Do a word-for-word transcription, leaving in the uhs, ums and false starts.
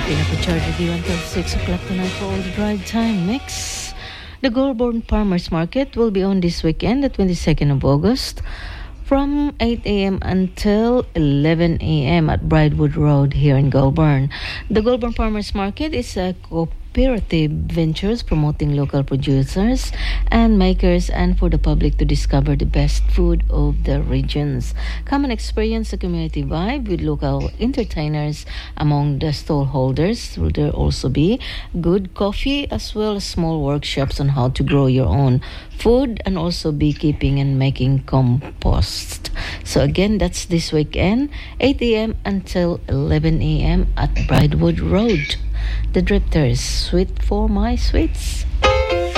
Pinapacharge with you until six o'clock tonight for all the drive time mix. The Goulburn Farmers Market will be on this weekend, the twenty-second of August, from eight a.m. until eleven a.m. at Bridewood Road here in Goulburn. The Goulburn Farmers Market is a cooperative ventures promoting local producers and makers and for the public to discover the best food of the regions. Come and experience the community vibe with local entertainers among the stall holders. Will there also be good coffee as well as small workshops on how to grow your own food and also beekeeping and making compost. So again, that's this weekend, eight a.m. until eleven a.m. at Bridewood Road. The Drifters, sweet for my sweets.